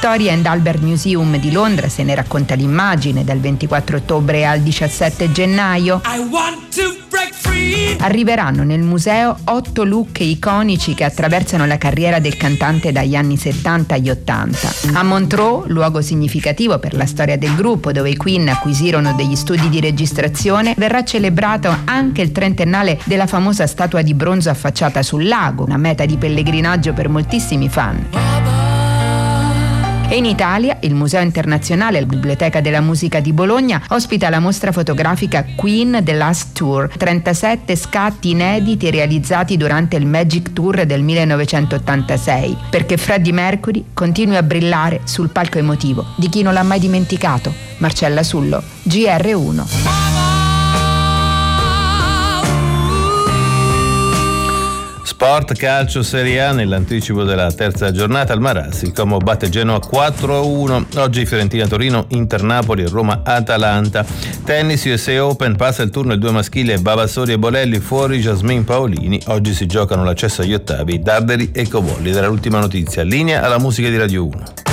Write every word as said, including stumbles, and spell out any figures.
Victoria and Albert Museum di Londra se ne racconta l'immagine dal ventiquattro ottobre al diciassette gennaio. I want to break free. Arriveranno nel museo otto look iconici che attraversano la carriera del cantante dagli anni settanta agli ottanta. A Montreux, luogo significativo per la storia del gruppo, dove i Queen acquisirono degli studi di registrazione, verrà celebrato anche il trentennale della famosa statua di bronzo affacciata sul lago, una meta di pellegrinaggio per moltissimi fan. E in Italia il Museo Internazionale e la Biblioteca della Musica di Bologna ospita la mostra fotografica Queen The Last Tour, trentasette scatti inediti realizzati durante il Magic Tour del millenovecentottantasei, perché Freddie Mercury continui a brillare sul palco emotivo di chi non l'ha mai dimenticato. Marcella Sullo, G R uno. Sport, calcio, Serie A. Nell'anticipo della terza giornata, il Marassi Como batte Genoa quattro a uno. Oggi Fiorentina-Torino, Inter-Napoli e Roma-Atalanta. Tennis, U S A Open, passa il turno il due maschile, Bavassori e Bolelli, fuori Jasmine Paolini. Oggi si giocano l'accesso agli ottavi, Darderi e Cobolli. Dall'ultima notizia, linea alla musica di Radio uno.